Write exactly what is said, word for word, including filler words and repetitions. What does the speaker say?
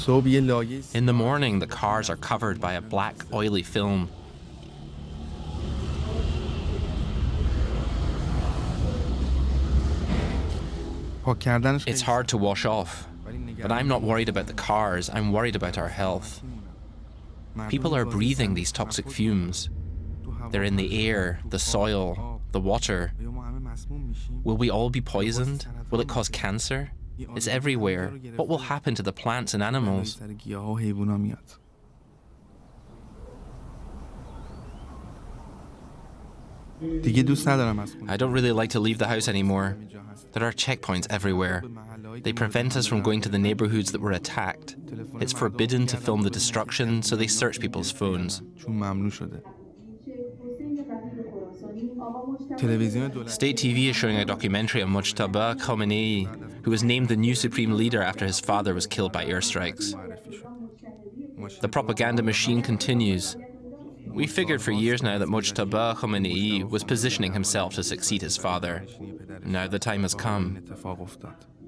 In the morning, the cars are covered by a black, oily film. It's hard to wash off, but I'm not worried about the cars, I'm worried about our health. People are breathing these toxic fumes. They're in the air, the soil, the water. Will we all be poisoned? Will it cause cancer? It's everywhere. What will happen to the plants and animals? I don't really like to leave the house anymore. There are checkpoints everywhere. They prevent us from going to the neighborhoods that were attacked. It's forbidden to film the destruction, so they search people's phones. State T V is showing a documentary on Mojtaba Khomeini, who was named the new supreme leader after his father was killed by airstrikes. The propaganda machine continues. We figured for years now that Mojtaba Khomeini was positioning himself to succeed his father. Now the time has come.